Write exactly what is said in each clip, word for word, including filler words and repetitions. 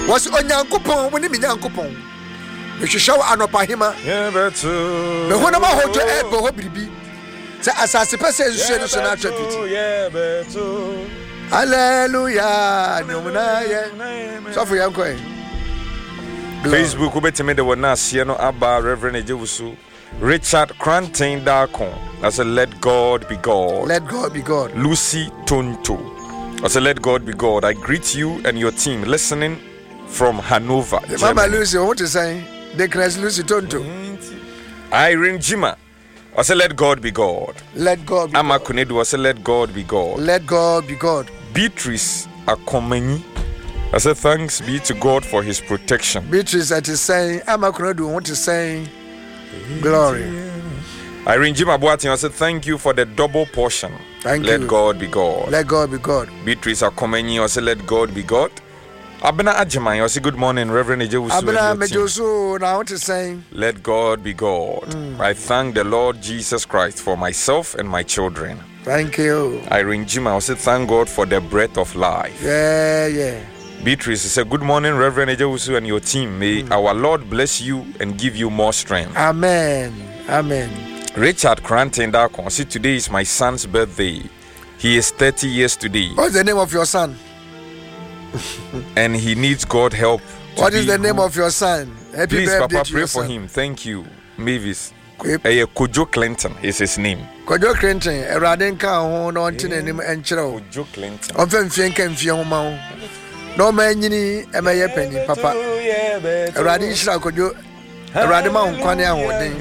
Was Onyankopon when me Nyankopon. Me show anopa hima. Yeah, beto. Me hona ma hoto e bo ho biribi. Say asase person so so na traffic. Yeah, beto. Hallelujah. Nyomna ye. So for yanko. Facebook ubetime de wona se no aba Reverend Ejewusu Richard Cranton Darkon. I said let God be God. Let God be God. Lucy Tonto. I said let God be God. I greet you and your team listening from Hanover. Mama Lucy, what you saying? The Christ Lucy Tonto. Irene Jima. I said let God be God. Let God be Ama God. Kunedu. I said let God be God. Let God be God. Beatrice Akomeni. I said thanks be to God for his protection. Beatrice that is saying, I'm not going to do what is saying. Glory. Irene Jima Boatin, I said thank you for the double portion. Thank let you. Let God be God. Let God be God. Beatrice Akomeni, I said let God be God. Abena Ajimai, I said good morning, Reverend Ejewusu. Abena Mejosu, now what is saying? Let God be God. Mm. I thank the Lord Jesus Christ for myself and my children. Thank you. Irene Jima, I said thank God for the breath of life. Yeah, yeah. Beatrice said, good morning, Reverend Ejewusu and your team. May mm. our Lord bless you and give you more strength. Amen. Amen. Richard Cranton Darkon, see, today is my son's birthday. He is thirty years today. What's the name of your son? And he needs God help. What is the name of your son? Happy Please, birthday Papa, to pray your for son. him. Thank you. Mavis. Uh, Kojo Clinton is his name. Kojo Clinton, Eraden ka ho no ntine nim enkyerɛ. Kojo Clinton. On fam fie nka mfie ho ma ho. No man nyini emeye pani papa. Eraden hyira Kojo. Eraden ma ho kwane ahoden.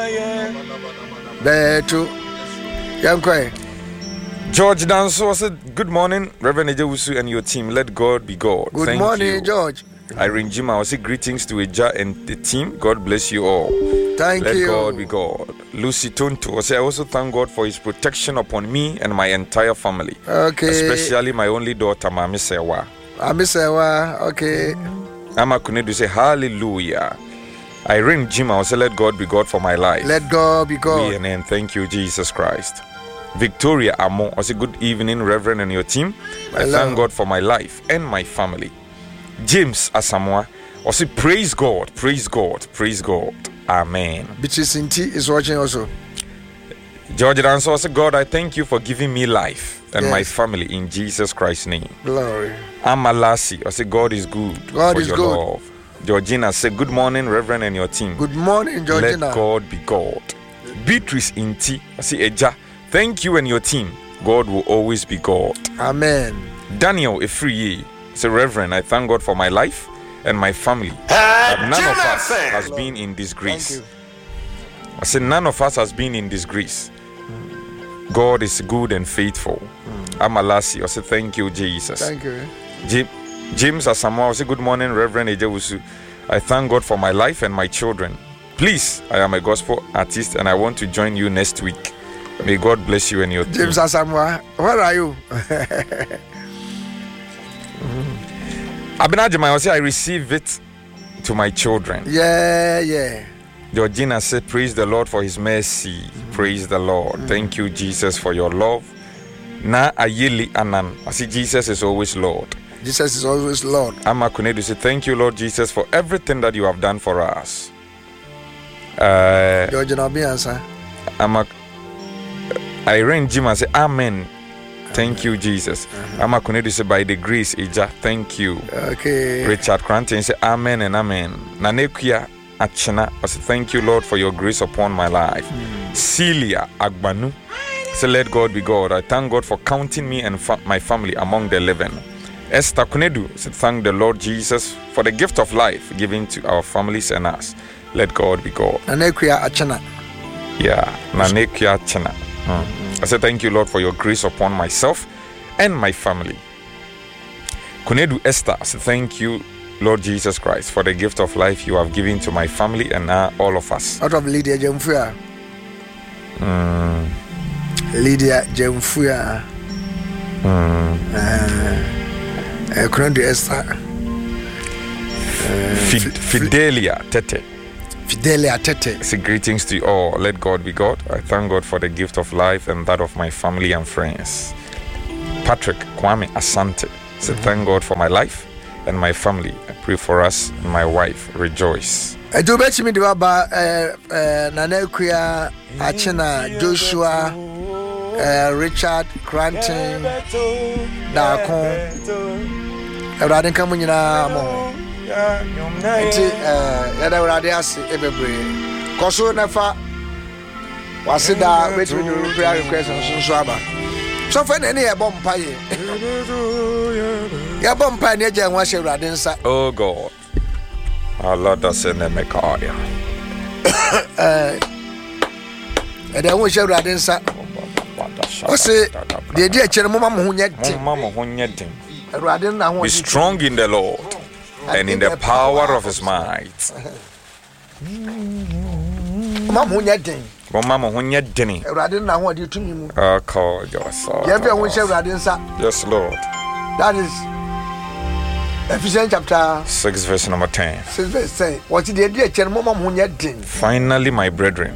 Beto. Yankoi. George Danso said, good morning, Reverend Ejewusu and your team. Let God be God. Good Thank morning, you. George. Irene Jima, I say greetings to Eja and the team. God bless you all. Thank Let you. Let God be God. Lucy Tonto, I say I also thank God for his protection upon me and my entire family. Okay. Especially my only daughter, Mami Sewa. Mami Sewa, okay. Ama Kunedu say hallelujah. Irene Jima, I say let God be God for my life. Let God be God. And thank you, Jesus Christ. Victoria Amo, I say good evening, Reverend and your team. I Hello. thank God for my life and my family. James Asamoah, I say praise God, praise God, praise God. Amen. Beatrice Inti is watching also. George Danso, I say God, I thank you for giving me life and yes. my family in Jesus Christ's name. Glory. Amalasi, I say God is good. God for is your good. Love. Georgina, say good morning, Reverend and your team. Good morning, Georgina. Let God be God. Beatrice Inti, I say Eja. Thank you and your team. God will always be God. Amen. Daniel Efriye, say Reverend, I thank God for my life and my family. That none of us has been in disgrace. I say none of us has been in disgrace. Mm. God is good and faithful. Mm. Amalasi, I say thank you, Jesus. Thank you. J- James Asamoah, I say good morning, Reverend Ejewusu. I thank God for my life and my children. Please, I am a gospel artist and I want to join you next week. May God bless you and your team. James Asamoah, where are you? Abinajima, I say I receive it to my children. Yeah, yeah. Georgina said, praise the Lord for his mercy. Mm-hmm. Praise the Lord. Mm-hmm. Thank you, Jesus, for your love. Na ayeli anan. I see Jesus is always Lord. Jesus is always Lord. Ama Kunedu say, thank you, Lord Jesus, for everything that you have done for us. Uh, Georgina Biansa. Ama Irene Jima say, Amen. Thank you, Jesus. Uh-huh. Ama Kunedu say, by the grace, Ija, thank you. Okay. Richard Cranton say, Amen and Amen. Nanekuya Achena, I say, thank you, Lord, for your grace upon my life. Mm. Celia Agbanu say, let God be God. I thank God for counting me and fa- my family among the living. Esther Kunedu say, thank the Lord Jesus for the gift of life given to our families and us. Let God be God. Nanekuya Achena. Yeah, Nanekuya Achena. Mm. I say thank you, Lord, for your grace upon myself and my family. Kunedu Esther, I say thank you, Lord Jesus Christ, for the gift of life you have given to my family and uh, all of us. Out of Lydia Jemfuya. Mm. Lydia Jemfuya. Mm. Uh, Kunedu Esther. Uh, Fid- Fidelia Tete. Fidelia Tete. Say greetings to you all. Let God be God. I thank God for the gift of life and that of my family and friends. Patrick Kwame Asante. Say mm-hmm. thank God for my life and my family. I pray for us and my wife. Rejoice. Edu bechimi de baba eh eh Nana Kuya, Achina, Joshua, eh Richard, Cranton, Dakon. Ewrade nka mu nyina mo. Enti eh ya da ewrade ase ebebre. Koso na fa wasida betimi do prayer request nso nso aba. So fa na ne ye bom paye. Ya bom paye ne je nwa hye ewrade nsa. Oh God. Allah does in the Mekaya. Eh ede nwa hye ewrade nsa. O se de de akere mo mama ho nya tin. Mama ho nya tin. Ewrade na ho. Be strong in the Lord and in the power of his might. Mama ho nya tin. Mama ho nya tin. Ewrade na ho de tumi mu. Ah, call yourself. Ya bi ho hye ewrade nsa. Yes, Lord. That is Ephesians chapter six, verse number ten. six verse ten. What did they do? Mama ho nya tin. Finally, my brethren.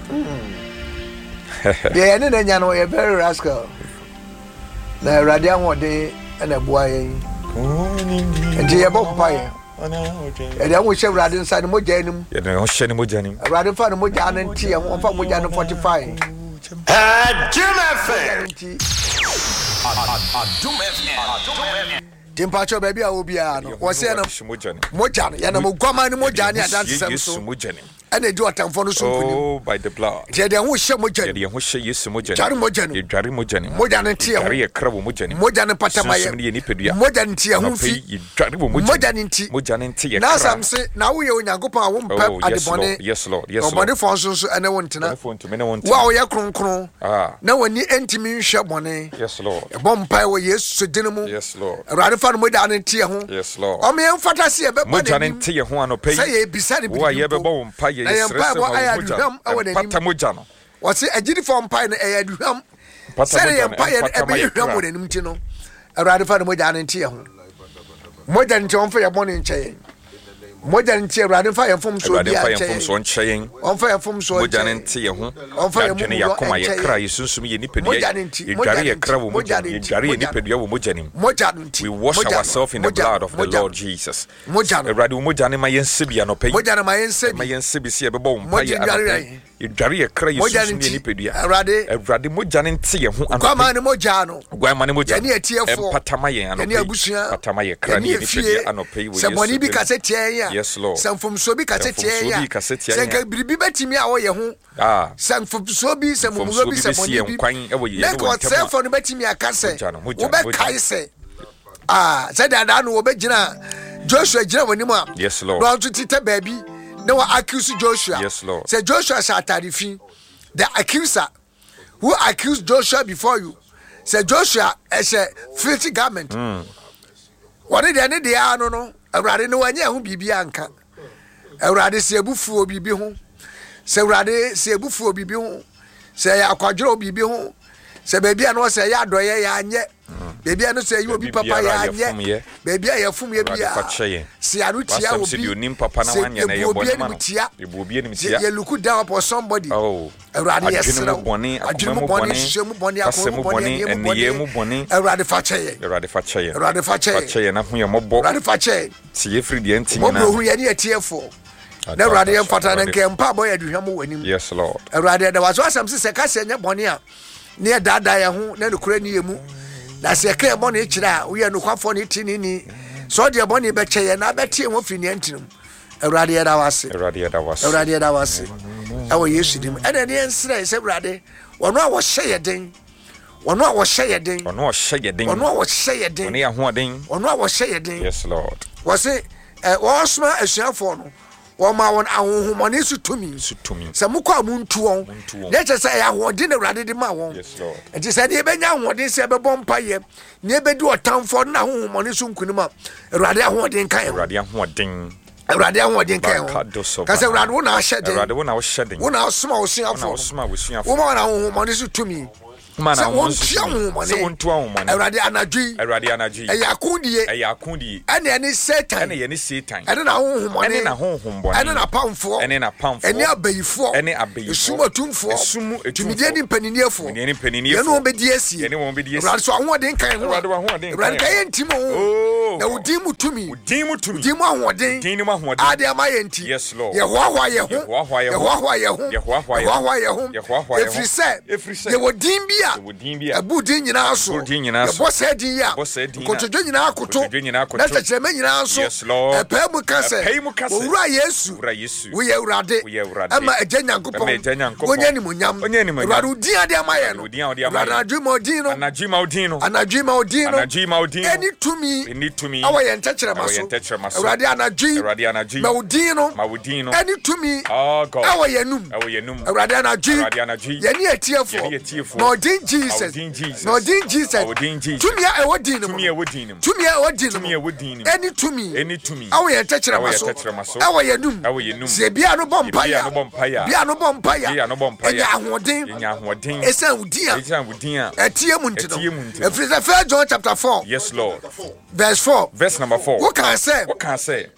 The ene na nya no e very rascal. Na ewrade ho de na bua yen. Enti ye bom paye. E de ho hye ewrade nsa ne mogya anim. Ye de ho hye ne mogya anim. Ewrade fa ne mogya ne ntie ho fa mogya ne forty-five. Adum F M. Adum F M. Timpacho baby a obia no. Wo se no mogya ne ya na mogwama ne mogya ne adansem so. And they do a time for no soon. Oh, by the blood. They don't show Mojan. They don't show yes, Mojan. Jari Mojan. Jari Mojan. Mojan and Tia. Jari a crab Mojan. Mojan and Patamaya. Mojan Tia. Mojan and Tia. Mojan and Tia. Now some say, now we are in a gopa won't at the bonnet. Yes, Lord. Yes, Lord. Money for us and I want to know. Wow, ya cron cron. Ah. Now when you enter me shop money. Yes, Lord. A bomb pie where yes, so dynamo. Yes, Lord. Rather fun Mojan and Tia. Yes, Lord. I mean, fantasy about Mojan and Tia who are no pay. Say beside it. Why you ever bomb pie? Patamojano. Was it a uniform pine a drum? Say a pie and every drum with an intino. A radical Mojan and Tia. More than John for your morning chain. More than Tia riding fire from so one chain. On fire from so Mojan and Tia. On fire Yakoma cry, you soon me any pedia. Jari a crab Mojan, Jari any pedia Mojanim. Mojan. We wash ourselves in the blood of the Lord Jesus. Mojan, a radu Mojan, my Sibia no pay. Mojan, my Sibia, my Sibia, a bone. Mojan, you Jari a cry, you soon me any pedia. A radi, a radi Mojan and Tia, who are Guamani Mojano, Guamani Mojan, a tear for Patamaya and Abusia, Patamaya, Crania, and pay with somebody because a tear. Yes, Lord. Some from Sobi Cassetia, Cassetia, Bibi me away home. Ah, some from Sobi, some from Sobi, some quine away. Let go self on the Betimia Casse, Ubek Kaise. Ah, said that I know Obejina, Joshua Jeronima. Yes, Lord. Brought to Tita baby. No one accused Joshua. Yes, Lord. Said Joshua Satarifi, the accuser who accused Joshua before you. Said Joshua as a filthy garment. What did any day? I don't know. Awurade no anya hu bibia anka awurade se ebufu obibi hu se awurade se ebufu obibi hu se ya akwadworo obibi hu se bebia no se ya adoye ya anye bebia no se yi obi papa ya anye bebia ya fum ya bia se arutia obi se onim papa na wanye na ye bonema no ebu obi enim tia ye look down upon somebody oh awurade yesra adwemu boni hwemu boni akoma boni eniye boni awurade fa cheye awurade fa cheye awurade fa cheye fa cheye na hu ye mobo awurade fa cheye tie free de enti na mobo hu ye ne atiefo na awurade ye mfata na nke mpa boy aduhwam wanim yes lord awurade da waso asam se ka se nya boni a ne dada ye ho na ne kura ne yemu na se ka boni kira wo ye no kwafo ne tinini so de boni be cheye na be tie ho firi ne antinum awurade ye da wase awurade ye da wase awurade ye da wase awo yesu dim ene ne ensra se awurade wono a wo hye ye den wono a wo hye ye den wono a hye ye den wono a wo hye ye den wono ya ho den wono a wo hye ye den yes lord wo se wo sma asuafo no wo ma won ahohomone su tumi su tumi se mukwa muntu won ne che se ya ho de ne awurade de ma won yes lord enti se de benya ho de se be bom paye ne be di otamfo na ahohomone su nkunima awurade ho de kan awurade ho den awurade ho de kan ho ka se awurade wo na hye den awurade wo na wo hye den wo na osoma wo suafo wo ma na ahohomone su tumi mana won tua honhomone se won tua honhomone Awurade anadwi Awurade anadwi ɛyɛ akondie ɛyɛ akondie ɛne ɛne Satan ɛne yɛne Satan ɛne na honhomone ɛne na honhombɔne ɛne na pamfoɔ ɛne na pamfoɔ ɛne abayifoɔ ɛne abayifoɔ esum atumfoɔ esum atumfoɔ tumidie ne mpaniniefo ne mpaniniefo yɛne wɔn bɛdi asi yɛne wɔn bɛdi asi Awurade so ahoɔden kan ho Awurade ahoɔden Awurade ka yɛ ntim ho oh na wodi mu tumi wodi mu tumi wodi mu ahoɔden din mu ahoɔden ade ama yɛ nti yes Lord yɛhoahoa yɛ ho yɛhoahoa yɛ ho yɛhoahoa yɛ ho yɛhoahoa yɛ ho yɛhoahoa yɛ ho ɛfiri sɛ ɛfiri sɛ yɛwɔ din bi a yɛwɔ din bi a ɛbu din nyinaa so ɛbu din nyinaa so yɛbɔ saa din a yɛbɔ saa din a nkotodwe nyinaa koto nkotodwe nyinaa koto na tɛkyerɛma nyinaa so yes Lord ɛpɛɛ mu ka sɛ ɛpɛɛ mu ka sɛ owura Yesu owura Yesu woyɛ Awurade woyɛ Awurade ɛma Agya ɛma Nyankopɔn Agya Nyankopɔn wonyɛ animuonyam wonyɛ animuonyam Awurade wo din ade ama yɛ no wo din a wode ama Awurade yɛ anadwo ma wo din no anadwo ma wo din no anadwo ma wo din no anadwo ma wo din no ɛne tumi ɛne tumi ɛwɔ yɛn tɛkyerɛma ɛwɔ yɛn so tɛkyerɛma so Awurade anadwo Awurade anadwo ma wo din no ma wo din no ɛne tumi oh God ɛwɔ yɛn num ɛwɔ yɛn num Awurade anadwo Awurade anadwo yɛne yɛne atiefoɔ atiefoɔ na ɔdin Jesus ma wo din Jesus na ɔdin Jesus ma wo din Jesus tumi a ɛwɔ din no mu tumi a ɛwɔ din no mu tumi a ɛwɔ din no tumi a mu ɛwɔ din no mu ɛne tumi ɛne tumi ɛwɔ yɛn tɛkyerɛma ɛwɔ yɛn so tɛkyerɛma so ɛwɔ yɛn num ɛwɔ yɛn num sɛ bia no bɔ bia no mpaeɛ bɔ mpaeɛ bia no bɔ mpaeɛ bia no bɔ mpaeɛ ɛnya ahoɔden ɛnya ahoɔden ɛsiane wo din a ɛgyina wo din a ɛtie mu nti ɛtie mu nti no no ɛfiri sɛ First John chapter four yes Lord verse four verse number four wokaa sɛ wokaa sɛ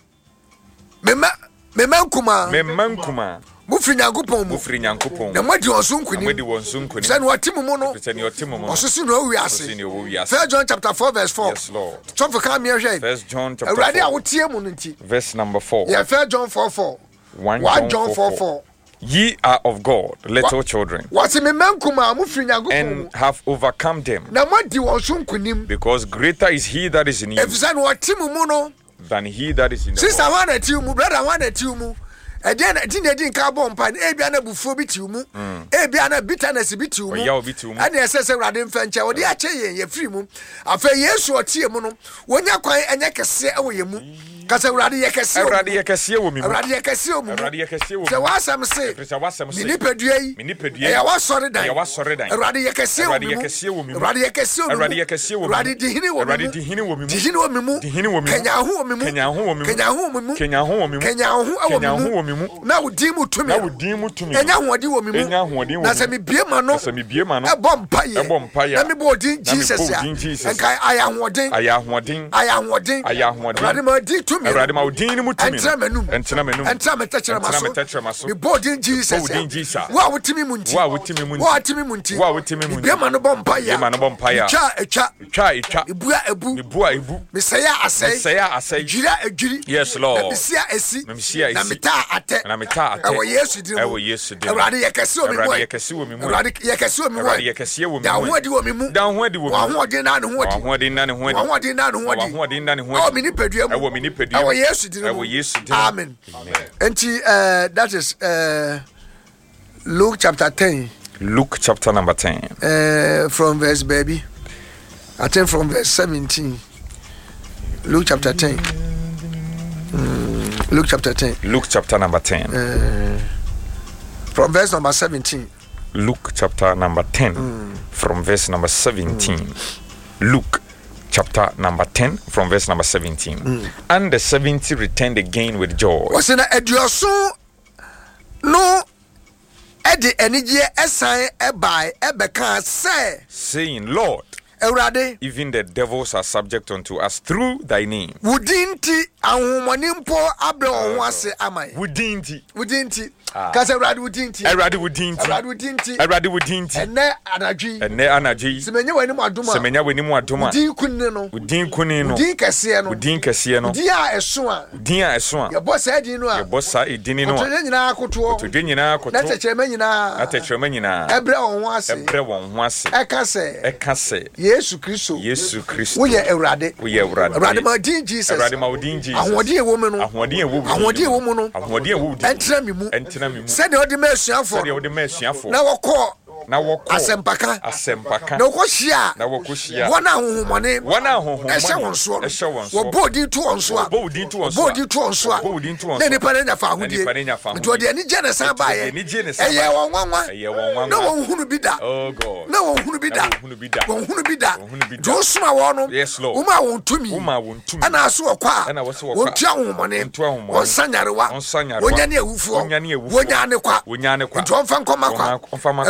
mema mema nkumaa memma nkuma mofiri Nyankopɔn mu mofiri Nyankopɔn na moadi wɔn so na nkonim mode wɔn so nkonim sɛ ne wɔte mu mu no sɛ ne ɔte mu mu no ɔso si na ɔwi ɔso ase ne ɔwɔ wiase First John chapter four verse four yes Lord sɔfo ka meɛ hwɛ First John chapter Awurade a four wotie mu no nti verse number four yɛ First John four four one one John four four ye are of God little children wɔte mema nkumaa mofiri Nyankopɔn mu and have overcome them na moadi wɔn so nkonim because greater is he that is in you ɛfiri sɛ ne wɔte mu mu no than he that is in the sister world. hɔ na tiw mu brother hɔ na tiw mu ɛdeɛ na di na di nka bɔ mpa no ebia na bufuo bi tiw mu ebia na bitterness bi tiw mu Ɔyaw bi tiw mu. ɛne ɛsɛ sɛ Awurade mfa nkyɛ wɔde akyɛ yɛn yɛfiri mu afei Yesu ɔtie mu no wonya kwan ɛnyɛ kɛseɛ ɛwɔ yɛn mu kasa Awurade yɛ kɛseɛ wɔ mu. Awurade yɛ kɛseɛ wɔ me mu Awurade yɛ kɛseɛ wɔ mu Awurade yɛ kɛseɛ wɔ me sɛ mu wasɛm se Ɛfiri sɛ w'asɛm se me nipadua yi me nipadua yi ɛyɛ w'asɔre dan ɛyɛ w'asɔre dan. Awurade yɛ kɛseɛ wɔ Awurade me yɛ mu kɛseɛ wɔ me mu. Awurade yɛ kɛseɛ wɔ me mu Awurade yɛ kɛseɛ wɔ me mu. Awurade di hene wɔ me Awurade mu di hene wɔ me mu. di hene wɔ me mu Di hene wɔ me mu. kanya ho wɔ me mu Kanya ho wɔ me mu. kanya ho wɔ me mu Kanya ho wɔ me mu. kanya ho ɛwɔ Kanya ho me wɔ me mu mu. na wo din mu tumi Na wo din mu tumi. ɛnya ahoɔden wɔ me mu Ɛnya ahoɔden wɔ na me sɛ mu. mebie ma no Na sɛ mebie ma no. ɛbɔ mpaeɛ Ɛbɔ mpaeɛ. na mebɔ odin Na mebɔ Jesus a odin Jesus. ɛnka ayɛ ahoɔden Ayɛ ahoɔden. ayɛ ahoɔden Ayɛ ahoɔden. Awurade ma odi tumi no. Awurade ma wo din no mu tumi no. ɛntena m'anum Ɛntena m'anum. ɛntena me tɛkyerɛma Ɛntena so me tɛkyerɛma so. mebɔ odin Jesus Mebɔ odin Jesus. a wo a wotumi mu nti Wo a wotumi mu nti. wo a wotumi mu nti Wo a wotumi mu nti. mebie ma no bɔ mpaeɛ Mebie ma no bɔ mpaeɛ a. metwa a ɛtwa Twa a ɛtwa. ebua ebu Mebu a ebu. mesɛe a asɛe Mesɛe a asɛe. dwiri a edwiri Yes, Lord. na mesi a esi Na mesi a na esi. meta a atɛ Na meta a atɛ. ɛwɔ Yesu din mu Ɛwɔ Yesu din mu. Awurade yɛ kɛse wɔ me mu Awurade ɛ. yɛ kɛse wɔ me mu ɛ. Awurade yɛ kɛse wɔ me mu ɛ. Awurade yɛ kɛse wɔ me da mu ɛ. ahoɔden wɔ me mu Da ahoɔden wɔ me mu. wɔ ahoɔden na ne ho adi Ahoɔden na ne ho wɔ adi. ahoɔden na ne ho adi Ahoɔden na ne ho ɛwɔ adi. me nipadua mu Ɛwɔ me nipadua mu. ɛwɔ Yesu din mu Ɛwɔ Yesu din mu. amen nti uh, that is uh, Luke chapter ten Luke chapter number ten. uh, from verse baby I think from verse seventeen Luke chapter ten mm, Luke chapter ten Luke chapter number ten. uh, from verse number seventeen Luke chapter number ten from verse number seventeen. Luke chapter number ten from verse number seventeen. And the seventy returned again with joy. wɔsɛ na aduɔso no ɛde anigyeɛ ɛsan ɛbae ɛbɛkaa sɛ saying, Lord, Awurade even the devils are subject unto us through thy name. wo din nti ahonhommɔne mpo abrɛ wɔn ho ase ama yɛn Wudinti. wo din nti Ah. ka sɛ Awurade wo din nti Eradi wudinti. Awurade wo din nti Eradi wudinti. ɛnnɛ anadwo yi Ene anaji. sɛ manya w'anim adom a Semenya weni mu wo adoma. din kunni no Udin kuni wo no. din kɛseɛ no Udin kesiye no. din a ɛso a Udin a eso a. yɛbɔ saa din no a Yebo sa edini no. ɔtɔnyɛ nyinaa kotoɔ Tudwe nyina na koto. tɛkyerɛma nyinaa Na tekyerema nyina. ɛbrɛ wɔn ho ase Ebre won ho ase. ɛka sɛ Eka se Yesu Kristo Yesu Kristo. woyɛ Awurade Woyɛ Awurade. Awurade ma din Jesus Awurade ma udin Jesus. ahoɔden ɛwɔ mu no Ahoɔden ɛwɔ wo din ahoɔden ɛwɔ mu no Ahoɔden ɛwɔ wo din. ɛntena me mu Ɛntena me mu. sɛdeɛ ɔde ma asuafoɔ Sɛdeɛ wode ma asuafoɔ. na wɔkɔ Na wɔkɔ. asɛmpaka Asɛmpaka. na wɔkɔhyia Na wɔkɔhyia. wɔn a honhommɔne Wɔn a honhommɔne ɛhyɛ wɔn soɔ ɛhyɛ wɔn soɔ. no wɔbɔ odin to wɔn so a Wɔbɔ wo din to wɔn so wɔbɔ a. odin to wɔn so a Wɔbɔ wo din to wɔn na so a. nipa no nya fa Na ahodie nipa no nya fa nti ɔde anigye ne san Nti ɔde baeɛ anigye ne san ɛyɛ baeɛ. wɔn nwanwa Ɛyɛ wɔn nwanwa. na wɔn hunu bi da Oh God. na wɔn hunu bi da Na wɔn hunu bi da. wɔn hunu bi da Wɔn hunu bi da. deɛ ɔsoma wɔn no Yes, Lord. wɔn a wɔn tumi Woma wɔn tumi. ɛna aso wɔ kɔ a Ɛna wɔso wɔ kɔ a. wɔn tua honhommɔne Wɔn tua honhommɔne. wɔn nsa nyarewa Wɔn nsa nyarewa. wɔn nya ne awufoɔ Wɔn nya ne awufoɔ. wɔn nya ne kwa Wɔn nya ne kwa. nti wɔn fa nkɔma kwa Wɔn fa ma kwa. Awurade wɔkɔ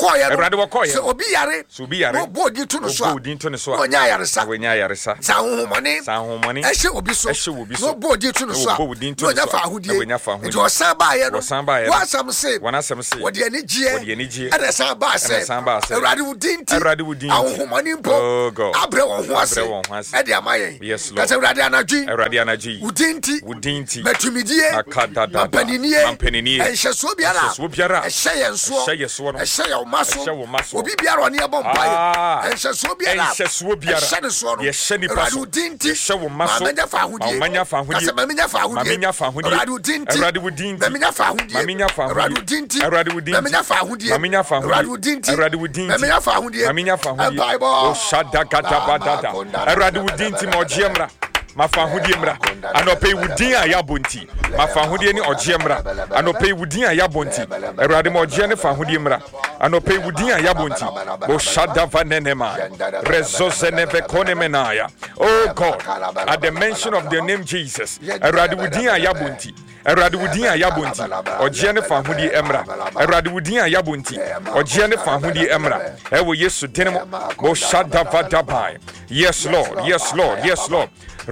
wɔkɔɔyɛ no Awurade wɔkɔɔyɛ sɛ obi yare sɛ obi yare na ɔbɔ odi to no so a odi to no so a ɔnya ayaresa wɔnya ayaresa saa honhommɔne saa honhommɔne ɛhyɛ obi so ɛhyɛ obi so na ɔbɔ odi to no so a ɔbɔ odi to na no ɔnya so fa a ahodie ɔnya fa ahodie nti ɔsan baayɛ no wɔsan baayɛ no wɔasɛm se wɔn asɛm se wɔde anigyeɛ wɔde anigyeɛ ɛna san baa ɛna san baa sɛ Awurade wo din nti Awurade wo din nti ahonhommɔne Oh, mpo God. abrɛ wɔn ho ase Abrɛ wɔn ho ase. ɛde ama yɛn Yes, Lord. kasɛ Awurade anadwo Awurade anagye yi wo din nti wo din nti matumidie Akadadaba. mampaninie Mampaninie. ɛnhyɛsoɔ biara Ɛnhyɛsoɔ biara. ɛhyɛ yɛn soɔ Ɛhyɛ yɛn soɔ no. ɛhyɛ yɛn ma so Ɛhyɛ wo ma so. obi biara ɔne ɛbɔ Ah. mpaeɛ ɛnhyɛsoɔ biara Ɛnhyɛsoɔ biara. ɛhyɛ ne soɔ no Yɛhyɛ nipa Awurade so. wo din nti Yɛhyɛ wo ma so. mamanya fa ahodie Mamanya fa ahodie. kasɛ mamanya fa ahodie Mamanya fa ahodie. Awurade wo din nti Awurade wo din nti. mamanya fa ahodie Mamanya fa ahodie. Awurade wo din nti Awurade wo din nti. mamanya fa ahodie Mamanya fa ahodie. Awurade wo din nti Awurade wo din nti. mamanya fa ahodie Mamanya fa ahodie. Mpaebɔ. O shadagadabadada. Awurade wo din nti ma ɔgyeɛ mmra. Mafa ahodie mmra. Anɔpɛ yi wo din a yɛabɔ nti. Mafa ahodie ne ɔgyeɛ mmra. Anɔpɛ yi wo din a yɛabɔ nti. Awurade ma ɔgyeɛ ne fa ahodie mmra. Anɔpɛ yi wo din a yɛabɔ nti. Bo shadava nenema. Rezozeneve konemenaya. Oh God, at the mention of the name Jesus, Awurade wo din a yɛabɔ nti. Awurade wo din a yɛabɔ nti. Ɔgyeɛ ne fa ahodie mmra. Awurade wo din a yɛabɔ nti. Ɔgyeɛ ne fa ahodie mmra. Ɛwɔ Yesu din mu. Bo shadava dabai. Yes Lord, yes Lord, yes Lord.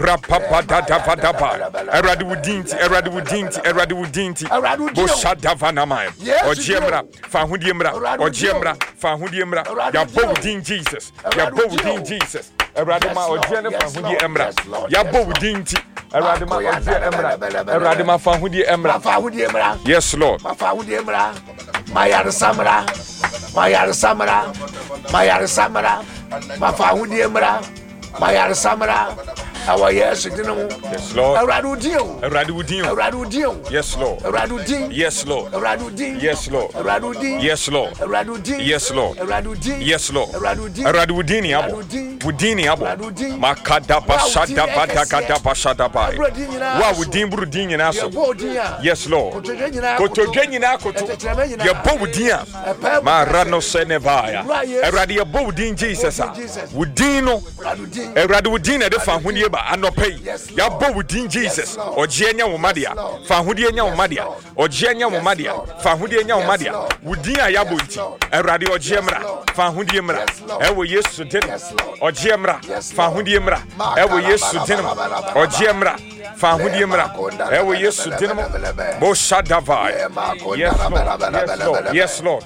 Rapapadadavadaba. Awurade wo din nti, Awurade wo din nti, Awurade wo din nti. Bo shadavanamai. Ɔgyeɛ mmra, fa ahodie mmra. Ɔgyeɛ mmra, fa ahodie mmra. Yɛabɔ wo din Jesus. Yɛabɔ wo din Jesus. Awurade ma ɔgyeɛ ne fa ahodie mmra. Yɛabɔ wo din nti. Awurade ma ɔgyeɛ mmra. Awurade ma fa ahodie mmra. fa ahodie mmra Yes Lord. fa ahodie mmra ma yaresa mmra ma yaresa mmra ma yaresa mmra ma fa ahodie mmra ma yaresa mmra ɛwɔ Yesu din mu Yes Lord. Awurade wo din o Awurade wo din o. Awurade wo din o Yes Lord. Awurade wo din Yes Lord. Awurade wo din Yes Lord. Awurade wo din Yes Lord. Awurade wo din Yes Lord. Awurade wo din Yes Lord. Awurade wo din Awurade wo din ni Awurade abo. wo din. Wo din ni abo. Awurade wo din. Makadaba Wa wo din shadaba ɛkɛseɛ. dagadaba shadaba. Ɛbrɛ din nyinaa Wa so. wo din buru din nyinaa so. yɛbɔ wo din a Yes Lord. kotodwe nyinaa Kotodwe nyinaa koto. ɛtɛkyerɛmɛ nyinaa Yɛbɔ wo din a. ɛpɛ mu Mara no senevaya. Wura Yesu. Awurade yɛbɔ wo din Jesus a. Wo din Jesus. Wo din no. Awurade wo din Awurade wo din na ɛde fa ahodie ba anɔpɛ yi. Yes, Lord. Yɛabɔ wo din Jesus. Lord. Ɔgyeɛ nya wo ma dea. Lord. Fa ahodie nya wo ma dea. Lord. Ɔgyeɛ nya wo ma dea. Lord. Fa ahodie nya wo ma Yes, dea. Lord. Wo din a yɛabɔ nti. Lord. Awurade ɔgyeɛ mmra. Lord. Fa ahodie mmra. Yes, Lord. Ɛwɔ Yesu din mu. Yes, Lord. Ɔgyeɛ mmra. Yes, Fa Lord. ahodie mmra. Ɛwɔ Yesu din mu. Ɔgyeɛ mmra. Fa ahodie mmra. Ɛwɔ Yesu din mu. Bo shadavai. Yes Lord. Yes Lord. Yes Lord.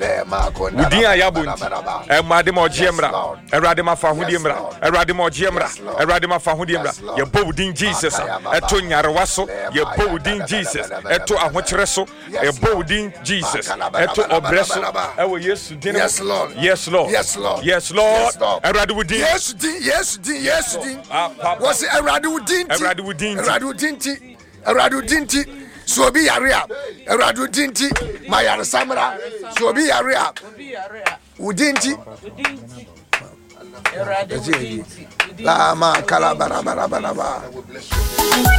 Wo din a yɛabɔ nti. Awurade ma ɔgyeɛ mmra. Awurade ma fa ahodie mmra. Awurade ma ɔgyeɛ mmra. Awurade ma fa ahodie mmra. Yɛbɔ wo din Jesus a. Ɛto nyarewa so. Yɛbɔ wo din Jesus. Ɛto ahokyerɛ so. Yɛbɔ wo din Jesus. Ɛto ɔbrɛ so. Ɛwɔ Yesu din mu. Yes, Lord. Yes Lord. Yes, Lord. Yes Lord. Yes, Lord. Awurade wo din. Yesu din Yesu din Yesu din Ah, papa. wɔsi Awurade wo din nti Awurade wo din nti. Awurade wo din nti Awurade wo din nti so obi yare a Awurade wo din nti ma yaresa mmra so obi yare a wo din nti la ma kala bara bara bara bara